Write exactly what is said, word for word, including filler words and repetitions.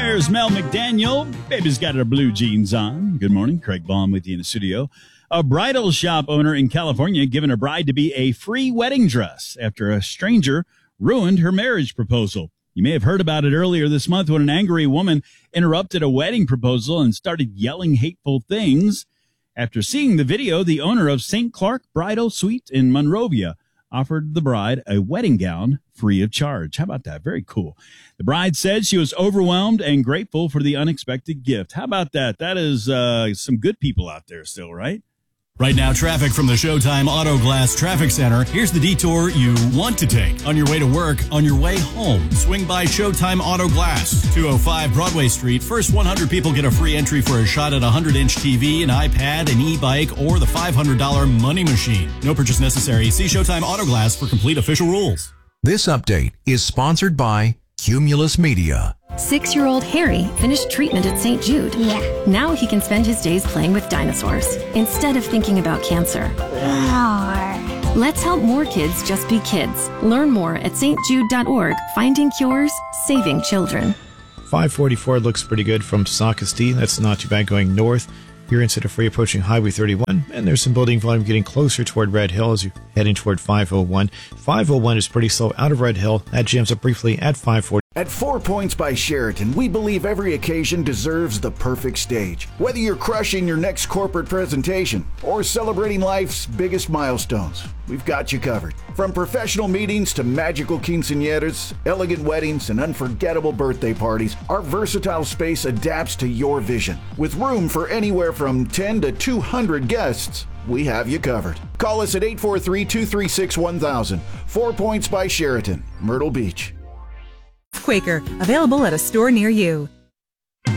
There's Mel McDaniel. Baby's got her blue jeans on. Good morning. Craig Baum with you in the studio. A bridal shop owner in California given her bride-to-be a free wedding dress after a stranger ruined her marriage proposal. You may have heard about it earlier this month when an angry woman interrupted a wedding proposal and started yelling hateful things. After seeing the video, the owner of Saint Clark Bridal Suite in Monrovia offered the bride a wedding gown free of charge. How about that? Very cool. The bride said she was overwhelmed and grateful for the unexpected gift. How about that? That is uh, some good people out there still, right? Right now, traffic from the Showtime Auto Glass Traffic Center. Here's the detour you want to take. On your way to work, on your way home, swing by Showtime Auto Glass. two oh five Broadway Street. First one hundred people get a free entry for a shot at a one hundred inch T V, an iPad, an e-bike, or the five hundred dollars money machine. No purchase necessary. See Showtime Auto Glass for complete official rules. This update is sponsored by Cumulus Media. Six-year-old Harry finished treatment at Saint Jude. Yeah. Now he can spend his days playing with dinosaurs instead of thinking about cancer. Roar. Let's help more kids just be kids. Learn more at s t jude dot org. Finding cures, saving children. five forty-four looks pretty good from Saukesty. That's not too bad going north. You're in Center Free approaching Highway thirty-one, and there's some building volume getting closer toward Red Hill as you're heading toward five oh one. five oh one is pretty slow out of Red Hill. That jams up briefly at five forty. At Four Points by Sheraton, we believe every occasion deserves the perfect stage. Whether you're crushing your next corporate presentation or celebrating life's biggest milestones, we've got you covered. From professional meetings to magical quinceañeras, elegant weddings, and unforgettable birthday parties, our versatile space adapts to your vision. With room for anywhere from ten to two hundred guests, we have you covered. Call us at eight four three, two three six, one thousand. Four Points by Sheraton, Myrtle Beach. Quaker, available at a store near you.